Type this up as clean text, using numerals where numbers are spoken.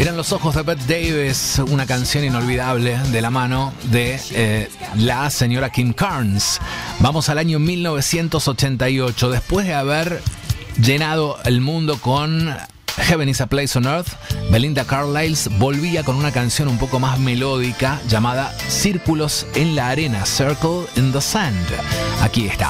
Eran Los ojos de Bette Davis, una canción inolvidable de la mano de la señora Kim Carnes. Vamos al año 1988, después de haber llenado el mundo con Heaven is a Place on Earth, Belinda Carlisle volvía con una canción un poco más melódica llamada Círculos en la Arena, Circle in the Sand. Aquí está.